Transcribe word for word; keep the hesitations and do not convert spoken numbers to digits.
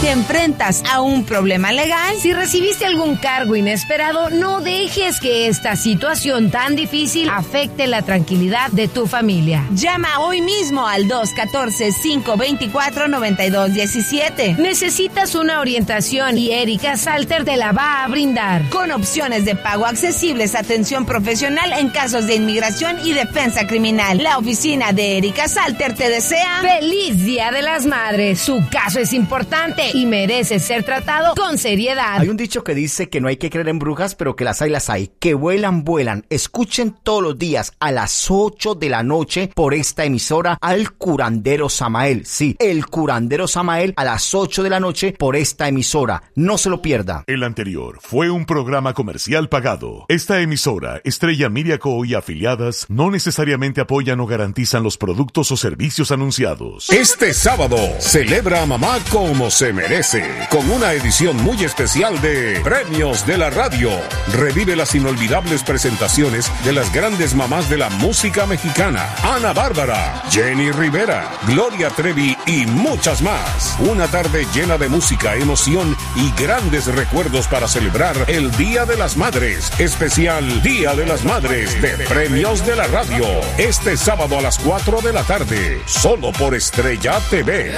¿Te enfrentas a un problema legal? Si recibiste algún cargo inesperado, no dejes que esta situación tan difícil afecte la tranquilidad de tu familia. Llama hoy mismo al dos uno cuatro, cinco dos cuatro, nueve dos uno siete. Necesitas una orientación y Erika Salter te la va a brindar. Con opciones de pago accesibles, atención profesional en casos de inmigración y defensa criminal. La oficina de Erika Salter te desea ¡Feliz Día de las Madres! Su caso es importante y merece ser tratado con seriedad. Hay un dicho que dice que no hay que creer en brujas, pero que las hay, las hay. Que vuelan, vuelan. Escuchen todos los días a las ocho de la noche por esta emisora al curandero Samael. Sí, el curandero Samael a las ocho de la noche por esta emisora. No se lo pierda. El anterior fue un programa comercial pagado. Esta emisora, Estrella Miriaco y afiliadas, no necesariamente apoyan o garantizan los productos o servicios anunciados. Este sábado, celebra a mamá como se merece, con una edición muy especial de Premios de la Radio. Revive las inolvidables presentaciones de las grandes mamás de la música mexicana: Ana Bárbara, Jenny Rivera, Gloria Trevi y muchas más. Una tarde llena de música, emoción y grandes recuerdos para celebrar el Día de las Madres. Especial Día de las Madres de Premios de la Radio. Este sábado a las cuatro de la tarde, solo por Estrella T V.